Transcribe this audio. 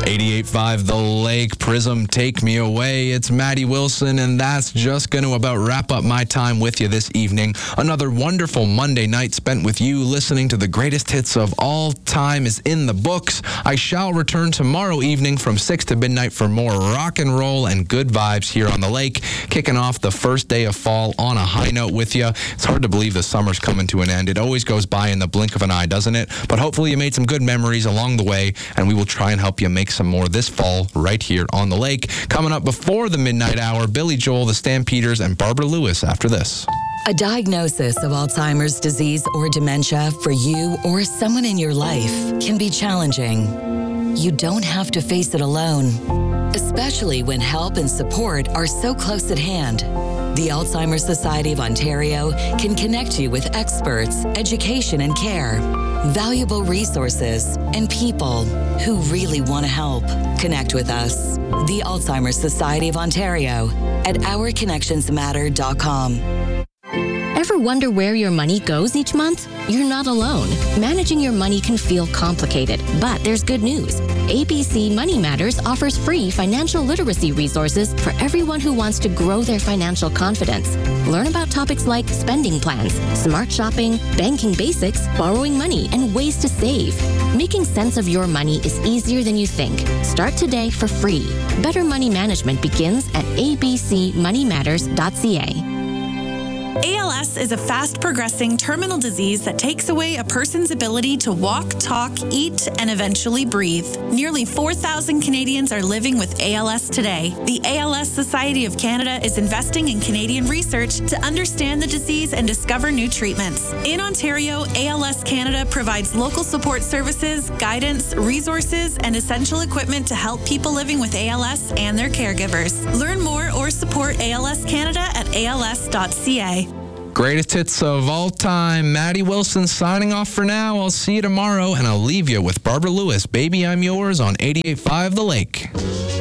88.5 The Lake, Prism, Take Me Away. It's Maddie Wilson, and that's just going to about wrap up my time with you this evening. Another wonderful Monday night spent with you listening to the greatest hits of all time is in the books. I shall return tomorrow evening from 6 to midnight for more rock and roll and good vibes here on the lake, kicking off the first day of fall on a high note with you. It's hard to believe the summer's coming to an end. It always goes by in the blink of an eye, doesn't it? But hopefully you made some good memories along the way, and we will try and help you make some more this fall right here on the lake. Coming up before the midnight hour, Billy Joel, the Stampeders, and Barbara Lewis after this. A diagnosis of Alzheimer's disease or dementia for you or someone in your life can be challenging. You don't have to face it alone, especially when help and support are so close at hand. The Alzheimer's Society of Ontario can connect you with experts, education and care, valuable resources, and people who really want to help. Connect with us, the Alzheimer's Society of Ontario, at ourconnectionsmatter.com. Ever wonder where your money goes each month? You're not alone. Managing your money can feel complicated, but there's good news. ABC Money Matters offers free financial literacy resources for everyone who wants to grow their financial confidence. Learn about topics like spending plans, smart shopping, banking basics, borrowing money, and ways to save. Making sense of your money is easier than you think. Start today for free. Better money management begins at abcmoneymatters.ca. ALS is a fast-progressing terminal disease that takes away a person's ability to walk, talk, eat, and eventually breathe. Nearly 4,000 Canadians are living with ALS today. The ALS Society of Canada is investing in Canadian research to understand the disease and discover new treatments. In Ontario, ALS Canada provides local support services, guidance, resources, and essential equipment to help people living with ALS and their caregivers. Learn more or support ALS Canada at als.ca. Greatest hits of all time. Maddie Wilson signing off for now. I'll see you tomorrow, and I'll leave you with Barbara Lewis, Baby I'm Yours on 88.5 The Lake.